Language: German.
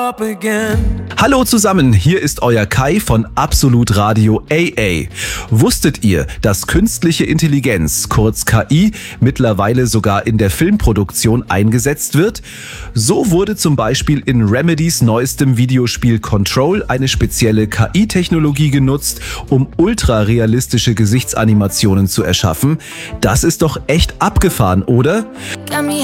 up again. Hallo zusammen, hier ist euer Kai von Absolut Radio AA. Wusstet ihr, dass künstliche Intelligenz, kurz KI, mittlerweile sogar in der Filmproduktion eingesetzt wird? So wurde zum Beispiel in Remedys neuestem Videospiel Control eine spezielle KI-Technologie genutzt, um ultrarealistische Gesichtsanimationen zu erschaffen. Das ist doch echt abgefahren, oder? Got me